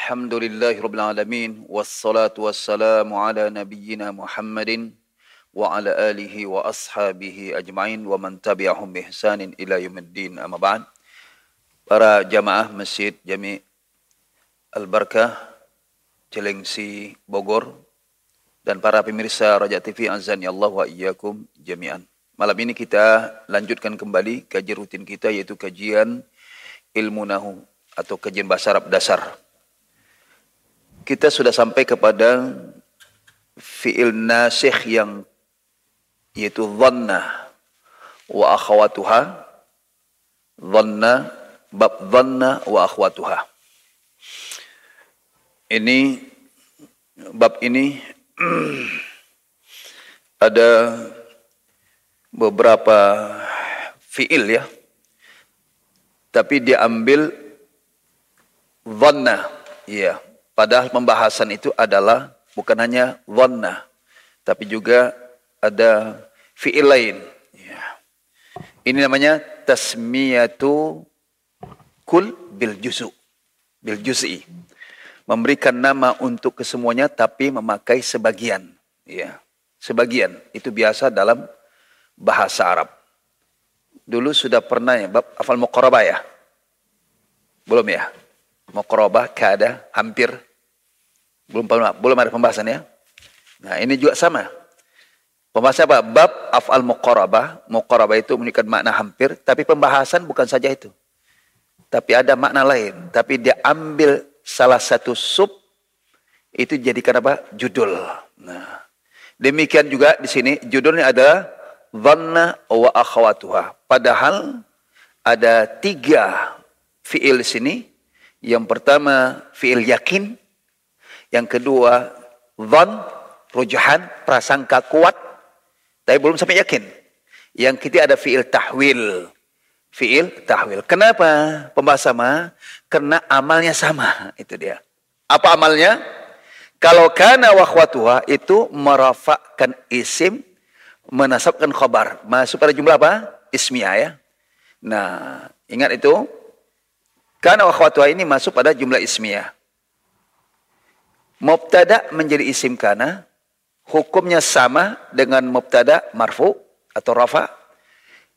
Alhamdulillahirabbil alamin wassalatu wassalamu ala nabiyyina Muhammadin wa ala alihi wa ashabihi ajmain wa man tabi'ahum bi ihsanin ila yaumiddin. Amma ba'd. Para jamaah Masjid Jami' Al-Barakah Cilengsi Bogor dan para pemirsa Raja TV azani Allah wa iyyakum jami'an. Malam ini kita lanjutkan kembali kajian rutin kita, yaitu kajian ilmu nahu atau kajian bahasa Arab dasar. Kita sudah sampai kepada fi'il nasikh yang yaitu dhanna wa akhawatuha. Dhanna, bab dhanna wa akhawatuha. Ini bab ini ada beberapa fi'il ya, tapi diambil dhanna ya. Padahal pembahasan itu adalah bukan hanya dhanna, tapi juga ada fi'il lain. Ya. Ini namanya tasmiyatu kul bil juz'i. Memberikan nama untuk kesemuanya tapi memakai sebagian. Ya. Sebagian itu biasa dalam bahasa Arab. Dulu sudah pernah ya bab hafal muqarabah ya? Belum ya? Muqarabah kada hampir. Belum ada pembahasan ya. Nah, ini juga sama. Pembahasan apa? Bab af'al muqarabah. Muqarabah itu menunjukkan makna hampir, tapi pembahasan bukan saja itu. Tapi ada makna lain, tapi dia ambil salah satu sub itu jadikan apa? Judul. Nah, demikian juga di sini judulnya adalah dhanna wa akhawatuha. Padahal ada 3 fi'il di sini. Yang pertama fi'il yakin, yang kedua dhan, rujahan, prasangka kuat, tapi belum sampai yakin. Yang ketiga ada fi'il tahwil. Fi'il tahwil. Kenapa pembahasan sama? Karena amalnya sama, itu dia. Apa amalnya? Kalau kana wa akhwatuha itu merafakkan isim, menasabkan khabar. Masuk pada jumlah apa? Ismiyah ya. Nah, ingat itu. Kana wa akhwatuha ini masuk pada jumlah ismiyah. Mubtada menjadi isim kana, hukumnya sama dengan mubtada marfu atau rafa.